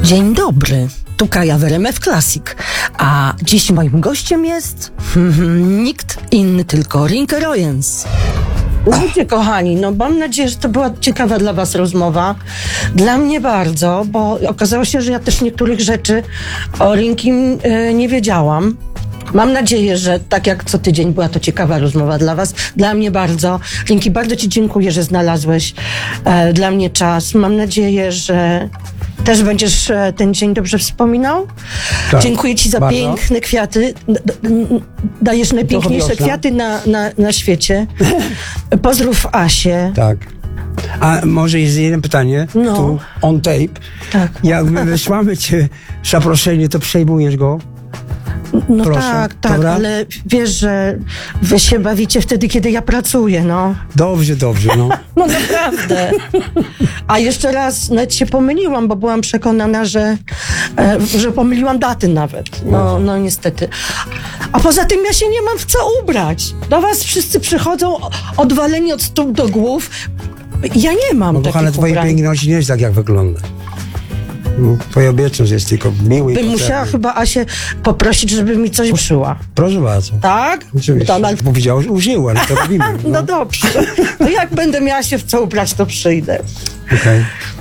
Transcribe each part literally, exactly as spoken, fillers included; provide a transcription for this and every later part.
Dzień dobry, tu Kaja w R M F Classic, a dziś moim gościem jest hmm, nikt inny, tylko Rinke Royens. Ludzie kochani, no mam nadzieję, że to była ciekawa dla was rozmowa. Dla mnie bardzo, bo okazało się, że ja też niektórych rzeczy o Rinkim y, nie wiedziałam. Mam nadzieję, że tak jak co tydzień była to ciekawa rozmowa dla was. Dla mnie bardzo. Rinki, bardzo ci dziękuję, że znalazłeś e, dla mnie czas. Mam nadzieję, że też będziesz e, ten dzień dobrze wspominał. Tak, dziękuję ci za bardzo. piękne kwiaty. D- d- dajesz najpiękniejsze wiosna. kwiaty na, na, na świecie. Pozdrów Asię. Tak. A może jest jedno pytanie, No. tu on tape. Tak. Jak my wysłamy cię zaproszenie, to przejmujesz go? No Proszę, tak, tak, dobra? ale wiesz, że wy się bawicie wtedy, kiedy ja pracuję, no. Dobrze, dobrze, no. No naprawdę. A jeszcze raz nawet się pomyliłam, bo byłam przekonana, że, e, że pomyliłam daty nawet. No, no niestety. A poza tym ja się nie mam w co ubrać. Do was wszyscy przychodzą odwaleni od stóp do głów. Ja nie mam No takich kochane, twojej ubrań. piękności nie jest tak, jak wygląda. No, twoja obietnica jest tylko miły i Bym potrzebny. musiała chyba Asię poprosić, żeby mi coś uszyła. Proszę bardzo. Tak? Oczywiście. Tam, ale... Powiedziałeś, użyła, ale to robimy. No No. dobrze. To jak będę miała się w co ubrać, to przyjdę. Okej.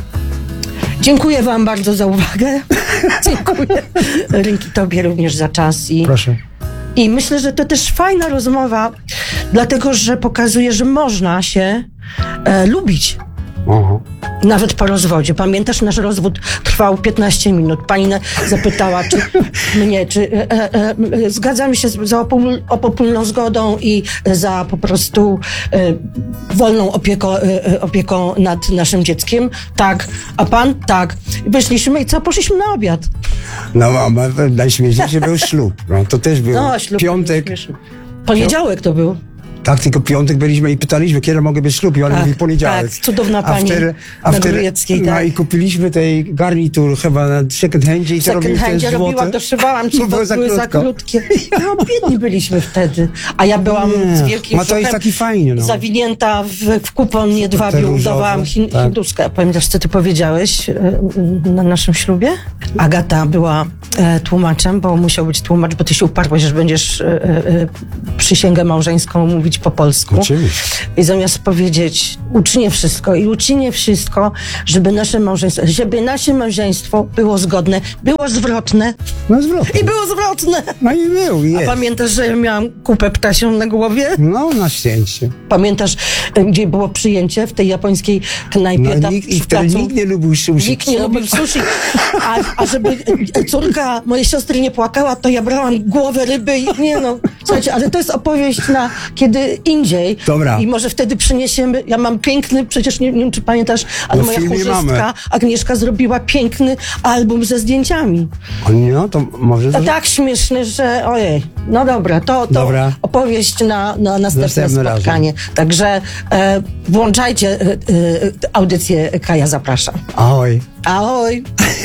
Dziękuję wam bardzo za uwagę. Dziękuję Rinki tobie również za czas. I, Proszę. I myślę, że to też fajna rozmowa, dlatego, że pokazuje, że można się e, lubić. Oho. Nawet po rozwodzie. Pamiętasz, nasz rozwód trwał piętnaście minut. Pani na- zapytała czy, mnie, czy e, e, e, zgadzamy się z, za opól, opopólną zgodą i za po prostu e, wolną opieko, e, opieką nad naszym dzieckiem. Tak. A pan? Tak. I wyszliśmy i co? Poszliśmy na obiad. No, a ma- najśmieszniejszy był ślub. No, to też był No, ślub. piątek. Poniedziałek to był. Tak, tylko piątek byliśmy i pytaliśmy, kiedy mogę być ślub, i on Tak, mówi poniedziałek. tak, cudowna pani a na wtedy, Grujeckiej, no tak. i kupiliśmy tej garnitur chyba na second handzie i to Second robimy te handzie robiłam, złote. doszywałam ci, Bo bo było były za za krótko. krótkie. No biedni byliśmy wtedy. A ja byłam Nie, z wielkim no to jest brzuchem taki fajnie, no. zawinięta w, w kupon jedwabiu, różowe, udawałam hin, tak. hinduskę. Pamiętasz, co ty powiedziałeś e, na naszym ślubie? Agata była e, tłumaczem, bo musiał być tłumacz, bo ty się uparłeś, że będziesz e, e, przysięgę małżeńską mówić po polsku. Oczywiście. I zamiast powiedzieć, uczynię wszystko i uczynię wszystko, żeby nasze małżeństwo, żeby nasze małżeństwo było zgodne, było zwrotne No zwrotnie. i było zwrotne. No i był, i A jest. pamiętasz, że ja miałam kupę ptasią na głowie? No, na szczęście. Pamiętasz, e, gdzie było przyjęcie w tej japońskiej knajpie? No, tam nikt, przy I wtedy placu? nikt nie lubił sushi. Nikt nie lubił sushi. A, a żeby e, córka mojej siostry nie płakała, to ja brałam głowę ryby i nie no. Słuchajcie, ale to jest opowieść na kiedy indziej. Dobra. I może wtedy przyniesiemy, ja mam piękny, przecież nie, nie wiem, czy pamiętasz, ale No, moja filmie chórzystka mamy. Agnieszka zrobiła piękny album ze zdjęciami. O, no, to może... To tak śmieszny, że ojej. No dobra, to, to Dobra. opowieść na, na następne Następnym spotkanie. Także e, włączajcie e, e, audycję Kaja zaprasza. Ahoj. Ahoj!